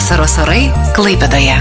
Vasaros orai Klaipėdoje.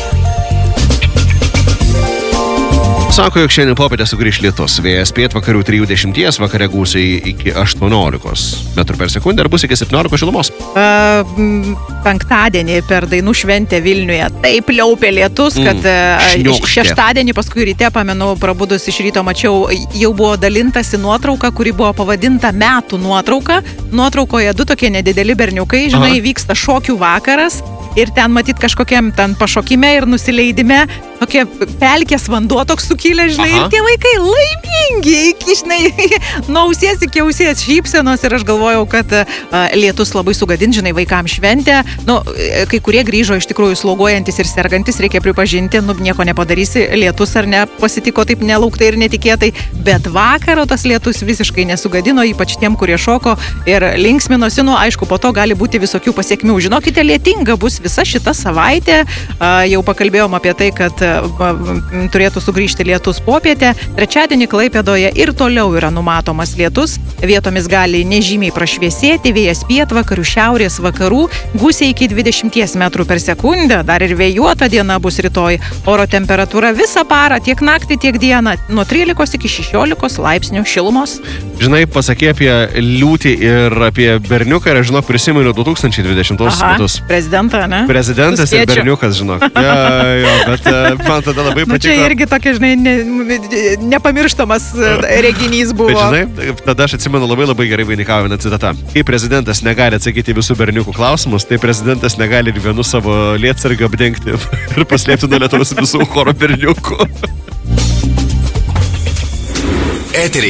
Sako, jog šiandien popietę sugrįš lietus. Vėjas pietvakarių 3-10, vakare gūsiai iki 18 metrų per sekundę ir bus iki 17 šilumos. Penktadienį per dainų šventę Vilniuje taip liaupė lietus, kad šeštadienį paskui ryte, pamenu, prabudus iš ryto mačiau, jau buvo dalintasi nuotrauka, kuri buvo pavadinta metų nuotrauka. Nuotraukoje du tokie nedideli berniukai, žinai, vyksta šokių vakaras. Ir ten matyt kažkokiam ten pašokime ir nusileidime tokie pelkės vanduo toks sukilė, žinai, ir tie vaikai laimingi, iki, žinai, nuo ausies iki ausies šypsenos ir aš galvojau, kad lietus labai sugadins, žinai, vaikams šventę. Nu, kai kurie grįžo iš tikrųjų sloguojantis ir sergantis, reikia pripažinti, nu, nieko nepadarysi, lietus ar ne pasitiko taip nelauktai ir netikėtai, bet vakaro tas lietus visiškai nesugadino, ypač tiem, kurie šoko ir linksminosi, nu, aišku, po to gali būti visokių pasiekmių. Žinokite, lietinga bus visa šita savaitė, jau pakalbėjom apie tai, kad turėtų sugrįžti lietus popietę. Trečiadienį Klaipėdoje ir toliau yra numatomas lietus. Vietomis gali nežymiai prašviesėti, vėjas pietvakarių, šiaurės vakarų, gūsiai iki 20 metrų per sekundę. Dar ir vėjuota diena bus rytoj. Oro temperatūra visą parą, tiek naktį, tiek dieną, nuo 13 iki 16 laipsnių šilumos. Žinai, pasakė apie liūtį ir apie berniuką ir, žinok, prisimenu 2020 metus. Prezidentą, ne? Prezidentas ir berniukas, žinok. Jo, bet man tada labai patiko. Čia irgi tokia, žinai, nepamirštamas reginys buvo. Bet, žinai, tada aš atsimenu labai gerai vainikavo vieną citatą. Kai prezidentas negali atsakyti visų berniukų klausimus, tai prezidentas negali ir vienu savo lietsargą apdengti ir paslėpti nuo Lietuvos visų choro berniukų. Eteryje